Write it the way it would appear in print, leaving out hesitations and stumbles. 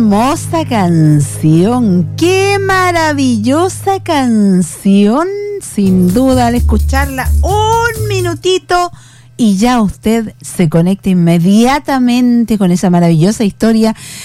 hermosa canción, qué maravillosa canción, sin duda, al escucharla un minutito y ya usted se conecta inmediatamente con esa maravillosa historia